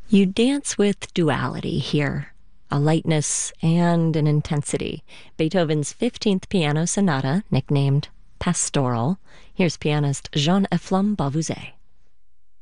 You dance with duality here, a lightness and an intensity. Beethoven's 15th Piano Sonata, nicknamed Pastoral. Here's pianist Jean-Eflem Bavouzet.